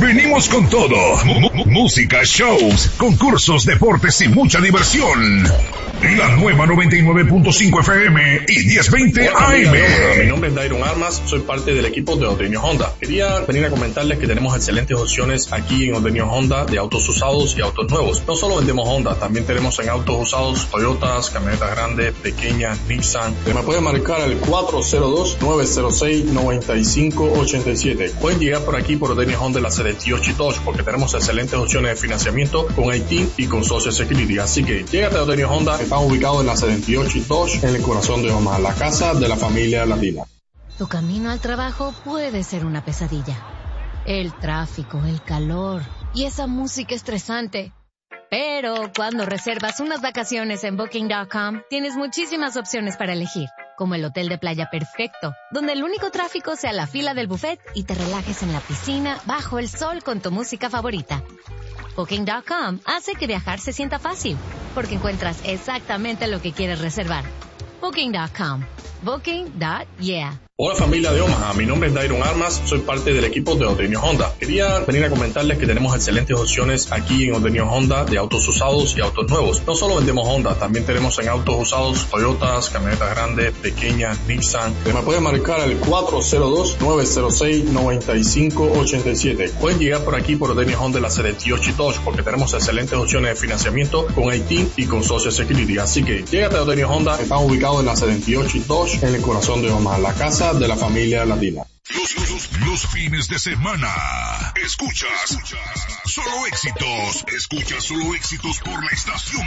Venimos con todo. Música, shows, concursos, deportes y mucha diversión. La nueva 99.5 FM y 1020 AM. Mi nombre es Dairon Armas, soy parte del equipo de Odenio Honda. Quería venir a comentarles que tenemos excelentes opciones aquí en Odenio Honda de autos usados y autos nuevos. No solo vendemos Honda, también tenemos en autos usados Toyotas, camionetas grandes, pequeñas, Nissan. Me pueden marcar al 402-906-9587. Pueden llegar por aquí por Odenio Honda la 78 y Dodge porque tenemos excelentes opciones de financiamiento con ITIN y con Social Security. Así que llégate a Odenio Honda. Estamos ubicados en la 78 y Dodge, en el corazón de Omaha, la casa de la familia latina. Tu camino al trabajo puede ser una pesadilla. El tráfico, el calor y esa música estresante. Pero cuando reservas unas vacaciones en Booking.com, tienes muchísimas opciones para elegir, como el hotel de playa perfecto, donde el único tráfico sea la fila del buffet y te relajes en la piscina bajo el sol con tu música favorita. Booking.com hace que viajar se sienta fácil, porque encuentras exactamente lo que quieres reservar. Booking.com. Booking.yeah. Hola familia de Omaha, mi nombre es Dairon Armas, soy parte del equipo de Odenio Honda. Quería venir a comentarles que tenemos excelentes opciones aquí en Odenio Honda de autos usados y autos nuevos. No solo vendemos Honda, también tenemos en autos usados Toyotas, camionetas grandes, pequeñas, Nissan. Me pueden marcar al 402-906-9587. Pueden llegar por aquí por Odenio Honda la 78 y Dodge porque tenemos excelentes opciones de financiamiento con ITIN y con Social Security. Así que llégate a Odenio Honda, estamos ubicados en la 78 y Dodge, en el corazón de Omaha, la casa de la familia latina. Los fines de semana. Escuchas solo éxitos. Escuchas solo éxitos por la estación